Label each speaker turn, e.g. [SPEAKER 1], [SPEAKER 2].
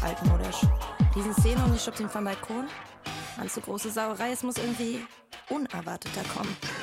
[SPEAKER 1] altmodisch. Diesen Szene und ich schubst ihn vom Balkon. Allzu große Sauerei, es muss irgendwie unerwarteter kommen.